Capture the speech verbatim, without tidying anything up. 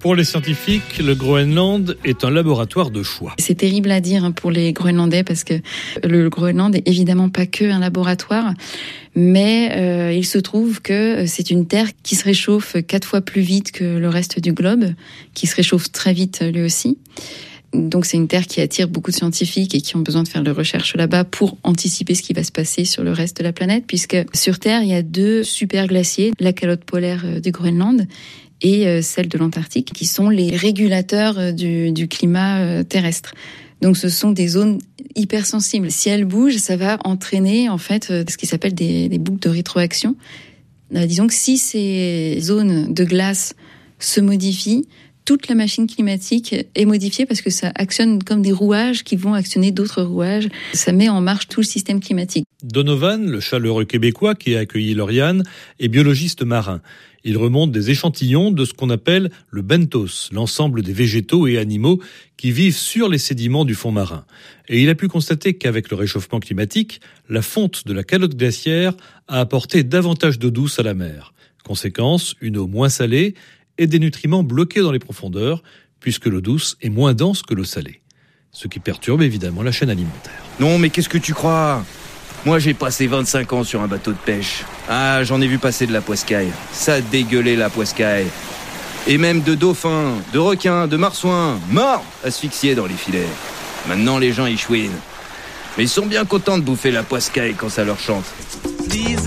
Pour les scientifiques, le Groenland est un laboratoire de choix. C'est terrible à dire pour les Groenlandais parce que le Groenland est évidemment pas que un laboratoire, mais euh, il se trouve que c'est une terre qui se réchauffe quatre fois plus vite que le reste du globe, qui se réchauffe très vite lui aussi. Donc c'est une terre qui attire beaucoup de scientifiques et qui ont besoin de faire de recherches là-bas pour anticiper ce qui va se passer sur le reste de la planète, puisque sur Terre, il y a deux super glaciers, la calotte polaire du Groenland et celle de l'Antarctique, qui sont les régulateurs du, du climat terrestre. Donc ce sont des zones hypersensibles. Si elles bougent, ça va entraîner en fait ce qui s'appelle des, des boucles de rétroaction. Disons que si ces zones de glace se modifient, toute la machine climatique est modifiée parce que ça actionne comme des rouages qui vont actionner d'autres rouages. Ça met en marche tout le système climatique. Donovan, le chaleureux Québécois qui a accueilli Lauriane, est biologiste marin. Il remonte des échantillons de ce qu'on appelle le benthos, l'ensemble des végétaux et animaux qui vivent sur les sédiments du fond marin. Et il a pu constater qu'avec le réchauffement climatique, la fonte de la calotte glaciaire a apporté davantage d'eau douce à la mer. Conséquence, une eau moins salée et des nutriments bloqués dans les profondeurs, puisque l'eau douce est moins dense que l'eau salée. Ce qui perturbe évidemment la chaîne alimentaire. Non, mais qu'est-ce que tu crois ? Moi, j'ai passé vingt-cinq ans sur un bateau de pêche. Ah, j'en ai vu passer de la poiscaille. Ça dégueulait la poiscaille. Et même de dauphins, de requins, de marsouins, morts, asphyxiés dans les filets. Maintenant, les gens y chouinent. Mais ils sont bien contents de bouffer la poiscaille quand ça leur chante.